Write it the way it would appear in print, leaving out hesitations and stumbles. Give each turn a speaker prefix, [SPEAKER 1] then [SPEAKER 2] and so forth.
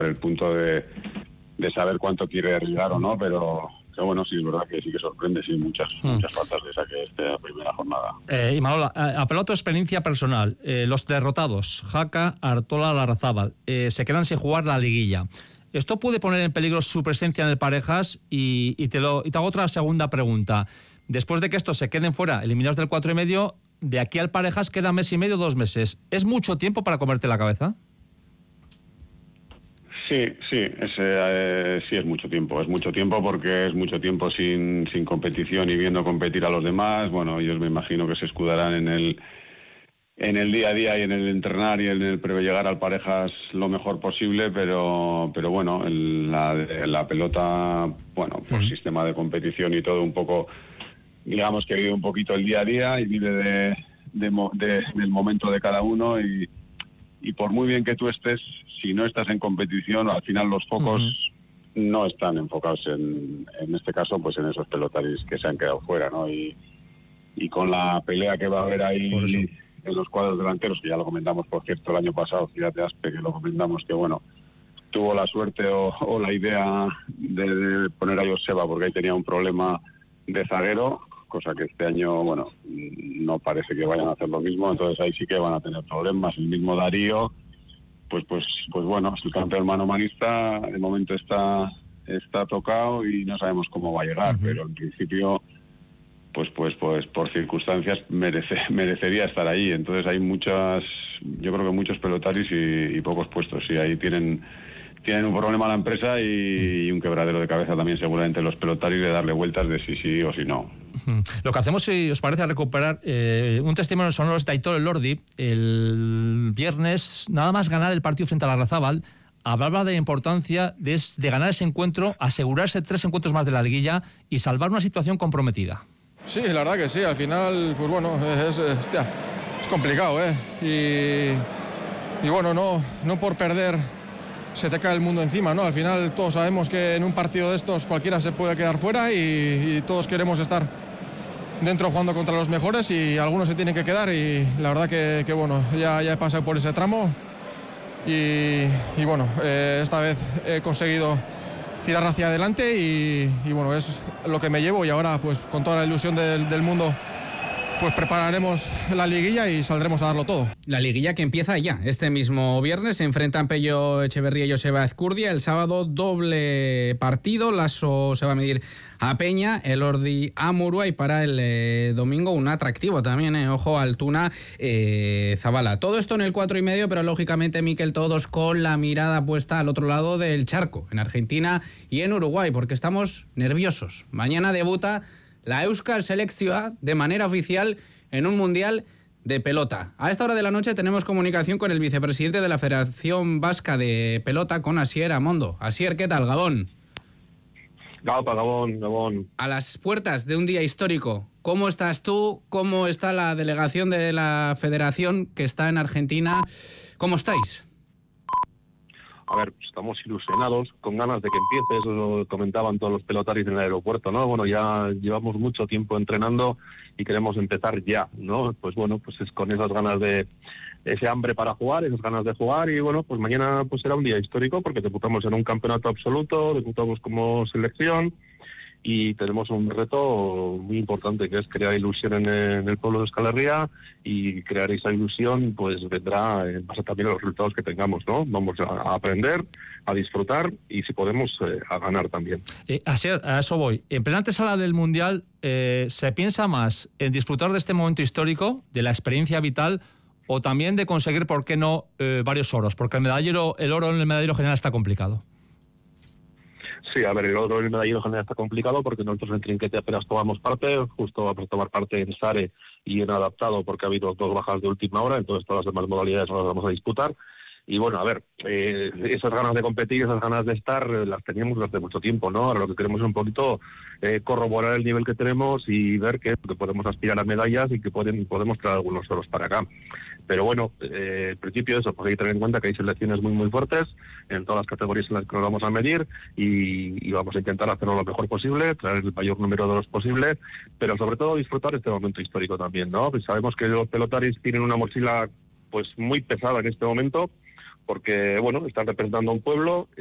[SPEAKER 1] el punto de saber cuánto quiere arriesgar o no, pero bueno, sí es verdad que sí que sorprende, sí, muchas faltas de saque esta primera jornada.
[SPEAKER 2] Y Manolo, apeló a tu experiencia personal. Los derrotados, Jaca, Artola, Larrazábal, se quedan sin jugar la liguilla. ¿Esto puede poner en peligro su presencia en el Parejas? Y te hago otra segunda pregunta. Después de que estos se queden fuera, eliminados del 4,5, de aquí al Parejas queda mes y medio, 2 meses. ¿Es mucho tiempo para comerte la cabeza?
[SPEAKER 1] Sí, es mucho tiempo. Es mucho tiempo porque es mucho tiempo sin competición y viendo competir a los demás. Bueno, ellos me imagino que se escudarán en el día a día y en el entrenar y en el llegar al Parejas lo mejor posible, pero bueno, la pelota, bueno, por sistema de competición y todo un poco, digamos que vive un poquito el día a día y vive del momento de cada uno y por muy bien que tú estés, si no estás en competición, al final los focos no están enfocados en este caso, pues en esos pelotaris que se han quedado fuera, ¿no? Y con la pelea que va a haber ahí en los cuadros delanteros, que ya lo comentamos, por cierto, el año pasado, Ciudad de Aspe, que lo comentamos, que bueno, tuvo la suerte o la idea de poner a Joseba, porque ahí tenía un problema de zaguero, cosa que este año, bueno, no parece que vayan a hacer lo mismo, entonces ahí sí que van a tener problemas. El mismo Darío, pues bueno, el campeón manomanista de momento está tocado y no sabemos cómo va a llegar, pero en principio pues por circunstancias merecería estar ahí. Entonces hay yo creo que muchos pelotaris y pocos puestos, y ahí tienen un problema la empresa y un quebradero de cabeza también seguramente los pelotaris de darle vueltas de si sí o si no.
[SPEAKER 2] Lo que hacemos, si os parece, es recuperar un testimonio sonoro de Aitor Elordi. El viernes, nada más ganar el partido frente a Larrazábal, hablaba de la importancia de ganar ese encuentro, asegurarse 3 encuentros más de la liguilla y salvar una situación comprometida.
[SPEAKER 3] Sí, la verdad que sí, al final, pues bueno, es complicado, y bueno, no por perder se te cae el mundo encima, ¿no? Al final todos sabemos que en un partido de estos cualquiera se puede quedar fuera y todos queremos estar dentro jugando contra los mejores y algunos se tienen que quedar y la verdad que bueno, ya he pasado por ese tramo y bueno, esta vez he conseguido tirar hacia adelante y bueno, es lo que me llevo y ahora pues con toda la ilusión del mundo pues prepararemos la liguilla y saldremos a darlo todo.
[SPEAKER 4] La liguilla que empieza ya, este mismo viernes, se enfrentan Pello Echeverría y Joseba Ezcurdia. El sábado doble partido, Lasso se va a medir a Peña, Elordi a Murua y para el domingo un atractivo también, ojo, Altuna Zabala. Todo esto en el 4,5, pero lógicamente, Miquel, todos con la mirada puesta al otro lado del charco, en Argentina y en Uruguay, porque estamos nerviosos. Mañana debuta la Euskal Selekzioa de manera oficial en un mundial de pelota. A esta hora de la noche tenemos comunicación con el vicepresidente de la Federación Vasca de Pelota, con Asier Amondo. Asier, ¿qué tal? Gabón.
[SPEAKER 5] Gabón.
[SPEAKER 4] A las puertas de un día histórico, ¿cómo estás tú? ¿Cómo está la delegación de la Federación que está en Argentina? ¿Cómo estáis?
[SPEAKER 5] A ver, estamos ilusionados, con ganas de que empiece, eso lo comentaban todos los pelotaris en el aeropuerto, ¿no? Bueno, ya llevamos mucho tiempo entrenando y queremos empezar ya, ¿no? Pues bueno, pues es con esas ganas de ese hambre para jugar, esas ganas de jugar y bueno, pues mañana pues será un día histórico porque debutamos en un campeonato absoluto, debutamos como selección y tenemos un reto muy importante que es crear ilusión en el pueblo de Euskal Herria y crear esa ilusión pues vendrá en base también a los resultados que tengamos, ¿no? Vamos a aprender, a disfrutar y si podemos a ganar también.
[SPEAKER 2] A eso voy. En plena antesala del Mundial, ¿se piensa más en disfrutar de este momento histórico, de la experiencia vital o también de conseguir, por qué no, varios oros? Porque el oro en el medallero general está complicado.
[SPEAKER 5] Sí, a ver, el oro en el medallero general está complicado porque nosotros en trinquete apenas tomamos parte, justo vamos a tomar parte en Sare y en adaptado porque ha habido 2 bajas de última hora, entonces todas las demás modalidades no las vamos a disputar. Y bueno, a ver, esas ganas de competir, esas ganas de estar, las teníamos desde mucho tiempo, ¿no? Ahora lo que queremos es un poquito corroborar el nivel que tenemos y ver que podemos aspirar a medallas y que podemos traer algunos oros para acá. Pero bueno, en principio eso, pues hay que tener en cuenta que hay selecciones muy fuertes en todas las categorías en las que nos vamos a medir y vamos a intentar hacerlo lo mejor posible, traer el mayor número de oros posible, pero sobre todo disfrutar este momento histórico también, ¿no? Pues sabemos que los pelotaris tienen una mochila pues muy pesada en este momento, porque, bueno, están representando a un pueblo,